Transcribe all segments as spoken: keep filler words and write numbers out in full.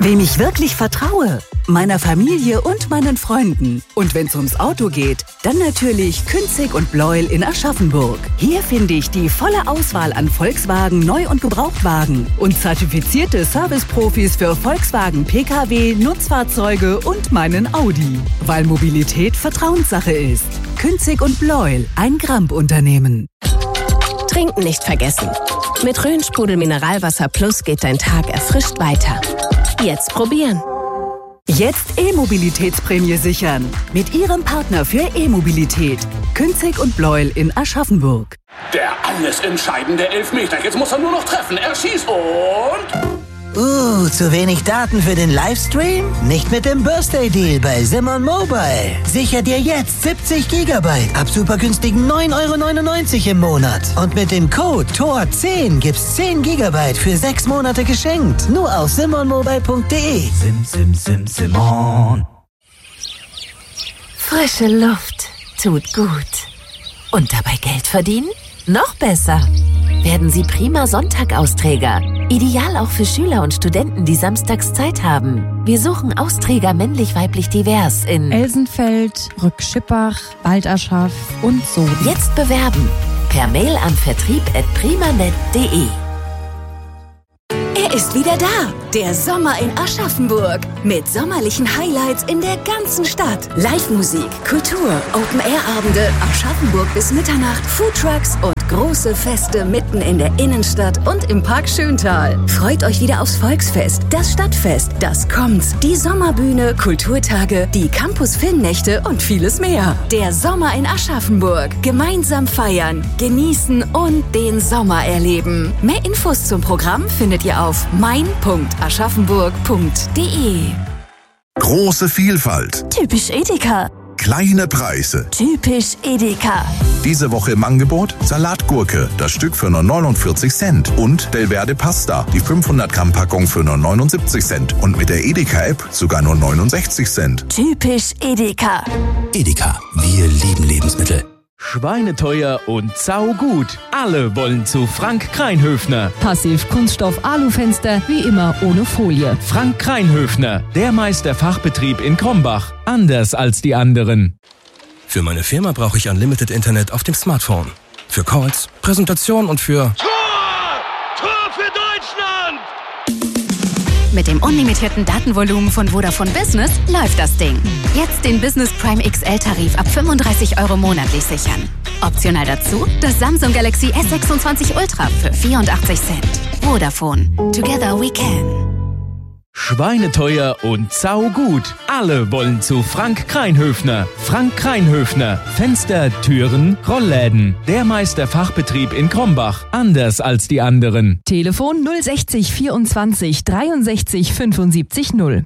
Wem ich wirklich vertraue? Meiner Familie und meinen Freunden. Und wenn es ums Auto geht, dann natürlich Künzig und Bleuel in Aschaffenburg. Hier finde ich die volle Auswahl an Volkswagen Neu- und Gebrauchtwagen und zertifizierte Serviceprofis für Volkswagen P K W, Nutzfahrzeuge und meinen Audi. Weil Mobilität Vertrauenssache ist. Künzig und Bleuel, ein Gramp-Unternehmen. Trinken nicht vergessen. Mit Rhön-Sprudel Mineralwasser Plus geht dein Tag erfrischt weiter. Jetzt probieren. Jetzt E-Mobilitätsprämie sichern. Mit Ihrem Partner für E-Mobilität. Künzig und Bleuel in Aschaffenburg. Der alles entscheidende Elfmeter. Jetzt muss er nur noch treffen. Er schießt und... Uh, zu wenig Daten für den Livestream? Nicht mit dem Birthday Deal bei Simon Mobile. Sicher dir jetzt siebzig Gigabyte ab super günstigen neun Euro neunundneunzig im Monat. Und mit dem Code T O R zehn gibt's zehn Gigabyte für sechs Monate geschenkt. Nur auf simon mobile punkt de. Sim, sim, sim, Simon. Frische Luft tut gut. Und dabei Geld verdienen? Noch besser. Werden Sie prima Sonntag-Austräger. Ideal auch für Schüler und Studenten, die samstags Zeit haben. Wir suchen Austräger männlich-weiblich divers in Elsenfeld, Rückschippach, Balderschaff und so. Jetzt bewerben. Per Mail an vertrieb at primanet punkt de. Er ist wieder da, der Sommer in Aschaffenburg. Mit sommerlichen Highlights in der ganzen Stadt. Live-Musik, Kultur, Open-Air-Abende, Aschaffenburg bis Mitternacht, Foodtrucks und große Feste mitten in der Innenstadt und im Park Schöntal. Freut euch wieder aufs Volksfest, das Stadtfest, das kommt, die Sommerbühne, Kulturtage, die Campus-Filmnächte und vieles mehr. Der Sommer in Aschaffenburg. Gemeinsam feiern, genießen und den Sommer erleben. Mehr Infos zum Programm findet ihr auf mein punkt aschaffenburg punkt de. Große Vielfalt. Typisch Edeka. Kleine Preise. Typisch Edeka. Diese Woche im Angebot Salatgurke, das Stück für nur neunundvierzig Cent. Und Delverde Pasta, die fünfhundert Gramm Packung für nur neunundsiebzig Cent. Und mit der Edeka-App sogar nur neunundsechzig Cent. Typisch Edeka. Edeka, wir lieben Lebensmittel. Schweineteuer und saugut. Alle wollen zu Frank Kreinhöfner. Passiv Kunststoff Alufenster, wie immer ohne Folie. Frank Kreinhöfner, der Meisterfachbetrieb in Krombach. Anders als die anderen. Für meine Firma brauche ich Unlimited Internet auf dem Smartphone. Für Calls, Präsentation und für... Tor! Tor für Deutschland! Mit dem unlimitierten Datenvolumen von Vodafone Business läuft das Ding. Jetzt den Business Prime X L-Tarif ab fünfunddreißig Euro monatlich sichern. Optional dazu das Samsung Galaxy S sechsundzwanzig Ultra für vierundachtzig Cent. Vodafone. Together we can. Schweineteuer und saugut. Alle wollen zu Frank Kreinhöfner. Frank Kreinhöfner. Fenster, Türen, Rollläden. Der Meisterfachbetrieb in Krombach. Anders als die anderen. Telefon null sechzig vierundzwanzig dreiundsechzig fünfundsiebzig null.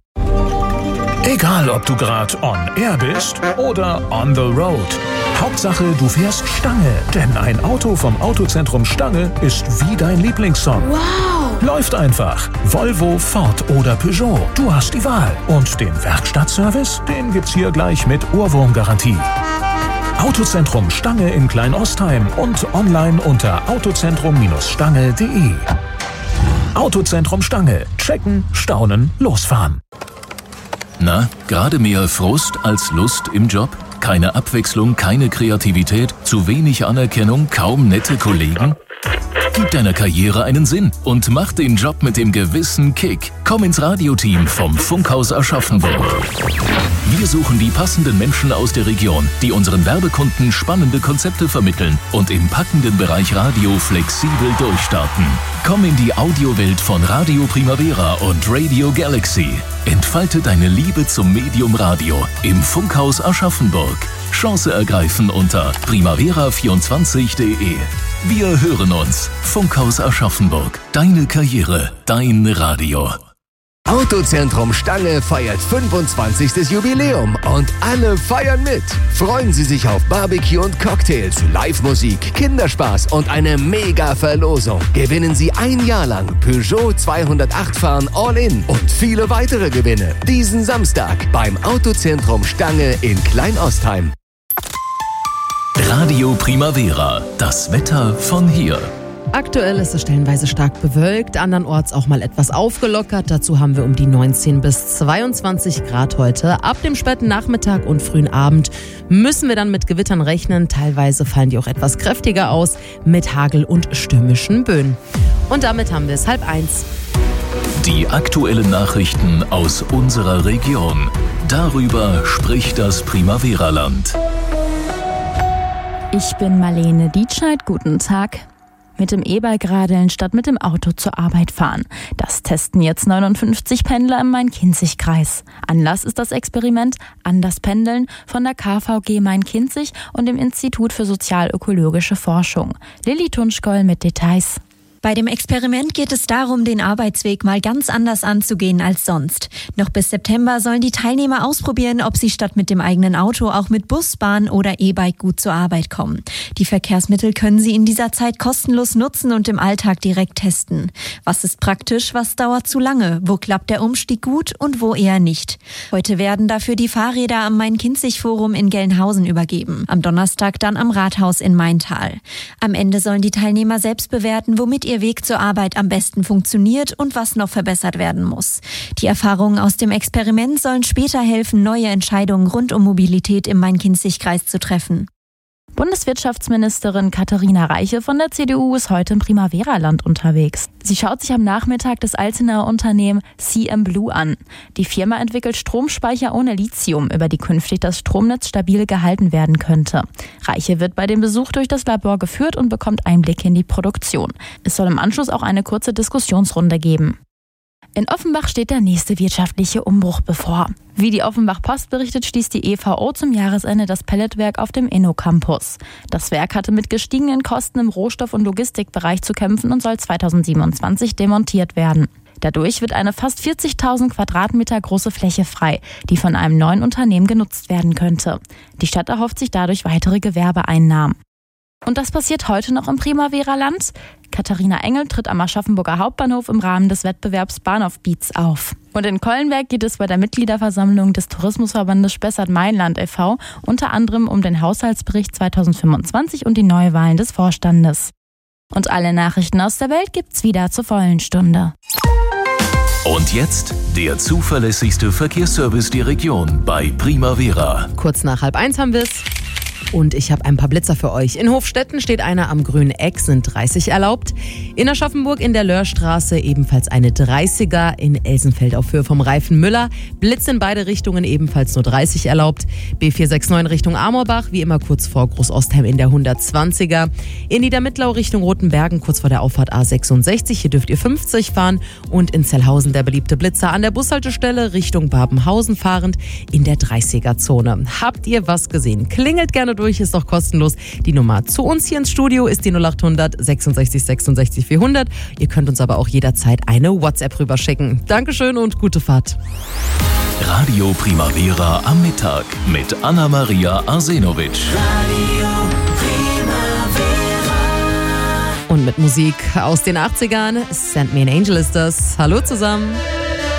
Egal, ob du gerade on air bist oder on the road. Hauptsache, du fährst Stange. Denn ein Auto vom Autozentrum Stange ist wie dein Lieblingssong. Wow! Läuft einfach. Volvo, Ford oder Peugeot. Du hast die Wahl. Und den Werkstattservice, den gibt's hier gleich mit Ohrwurmgarantie. Autozentrum Stange in Kleinostheim und online unter autozentrum stange punkt de. Autozentrum Stange. Checken, staunen, losfahren. Na, gerade mehr Frust als Lust im Job? Keine Abwechslung, keine Kreativität, zu wenig Anerkennung, kaum nette Kollegen? Gib deiner Karriere einen Sinn und mach den Job mit dem gewissen Kick. Komm ins Radioteam vom Funkhaus Aschaffenburg. Wir suchen die passenden Menschen aus der Region, die unseren Werbekunden spannende Konzepte vermitteln und im packenden Bereich Radio flexibel durchstarten. Komm in die Audiowelt von Radio Primavera und Radio Galaxy. Entfalte deine Liebe zum Medium Radio im Funkhaus Aschaffenburg. Chance ergreifen unter primavera vierundzwanzig punkt de. Wir hören uns. Funkhaus Aschaffenburg. Deine Karriere, dein Radio. Autozentrum Stange feiert fünfundzwanzigstes Jubiläum und alle feiern mit. Freuen Sie sich auf Barbecue und Cocktails, Live-Musik, Kinderspaß und eine Mega-Verlosung. Gewinnen Sie ein Jahr lang Peugeot zweihundertacht fahren All-In und viele weitere Gewinne. Diesen Samstag beim Autozentrum Stange in Kleinostheim. Radio Primavera. Das Wetter von hier. Aktuell ist es stellenweise stark bewölkt, andernorts auch mal etwas aufgelockert. Dazu haben wir um die neunzehn bis zweiundzwanzig Grad heute. Ab dem späten Nachmittag und frühen Abend müssen wir dann mit Gewittern rechnen. Teilweise fallen die auch etwas kräftiger aus, mit Hagel und stürmischen Böen. Und damit haben wir es halb eins. Die aktuellen Nachrichten aus unserer Region. Darüber spricht das Primavera-Land. Ich bin Marlene Dietscheid. Guten Tag. Mit dem E-Bike radeln statt mit dem Auto zur Arbeit fahren. Das testen jetzt neunundfünfzig Pendler im Main-Kinzig-Kreis. Anlass ist das Experiment Anders Pendeln von der K V G Main-Kinzig und dem Institut für sozial-ökologische Forschung. Lilly Tunschkoll mit Details. Bei dem Experiment geht es darum, den Arbeitsweg mal ganz anders anzugehen als sonst. Noch bis September sollen die Teilnehmer ausprobieren, ob sie statt mit dem eigenen Auto auch mit Bus, Bahn oder E-Bike gut zur Arbeit kommen. Die Verkehrsmittel können sie in dieser Zeit kostenlos nutzen und im Alltag direkt testen. Was ist praktisch, was dauert zu lange? Wo klappt der Umstieg gut und wo eher nicht? Heute werden dafür die Fahrräder am Main-Kinzig-Forum in Gelnhausen übergeben. Am Donnerstag dann am Rathaus in Maintal. Am Ende sollen die Teilnehmer selbst bewerten, womit ihr Weg zur Arbeit am besten funktioniert und was noch verbessert werden muss. Die Erfahrungen aus dem Experiment sollen später helfen, neue Entscheidungen rund um Mobilität im Main-Kinzig-Kreis zu treffen. Bundeswirtschaftsministerin Katharina Reiche von der C D U ist heute im Primavera-Land unterwegs. Sie schaut sich am Nachmittag das Altenaer Unternehmen C M Blue an. Die Firma entwickelt Stromspeicher ohne Lithium, über die künftig das Stromnetz stabil gehalten werden könnte. Reiche wird bei dem Besuch durch das Labor geführt und bekommt Einblicke in die Produktion. Es soll im Anschluss auch eine kurze Diskussionsrunde geben. In Offenbach steht der nächste wirtschaftliche Umbruch bevor. Wie die Offenbach Post berichtet, schließt die E V O zum Jahresende das Pelletwerk auf dem Inno-Campus. Das Werk hatte mit gestiegenen Kosten im Rohstoff- und Logistikbereich zu kämpfen und soll zweitausendsiebenundzwanzig demontiert werden. Dadurch wird eine fast vierzigtausend Quadratmeter große Fläche frei, die von einem neuen Unternehmen genutzt werden könnte. Die Stadt erhofft sich dadurch weitere Gewerbeeinnahmen. Und das passiert heute noch im Primavera-Land. Katharina Engel tritt am Aschaffenburger Hauptbahnhof im Rahmen des Wettbewerbs Bahnhof Beats auf. Und in Kollenberg geht es bei der Mitgliederversammlung des Tourismusverbandes Spessart-Mainland e V unter anderem um den Haushaltsbericht zweitausendfünfundzwanzig und die Neuwahlen des Vorstandes. Und alle Nachrichten aus der Welt gibt's wieder zur vollen Stunde. Und jetzt der zuverlässigste Verkehrsservice der Region bei Primavera. Kurz nach halb eins haben wir's. Und ich habe ein paar Blitzer für euch. In Hofstetten steht einer am grünen Eck, sind dreißig erlaubt. In Aschaffenburg in der Löhrstraße ebenfalls eine dreißiger. In Elsenfeld auf Höhe vom Reifen Müller. Blitz in beide Richtungen, ebenfalls nur dreißig erlaubt. B vier sechs neun Richtung Amorbach, wie immer kurz vor Großostheim in der hundertzwanziger. In Niedermittlau Richtung Rotenbergen, kurz vor der Auffahrt A sechsundsechzig. Hier dürft ihr fünfzig fahren. Und in Zellhausen der beliebte Blitzer an der Bushaltestelle Richtung Babenhausen fahrend in der dreißiger-Zone. Habt ihr was gesehen? Klingelt gerne durch, ist doch kostenlos. Die Nummer zu uns hier ins Studio ist die null achthundert sechsundsechzig sechsundsechzig vierhundert. Ihr könnt uns aber auch jederzeit eine WhatsApp rüberschicken. Dankeschön und gute Fahrt. Radio Primavera am Mittag mit Anna-Maria Arsenovic. Radio Primavera. Und mit Musik aus den achtzigern. Send Me an Angel ist das. Hallo zusammen.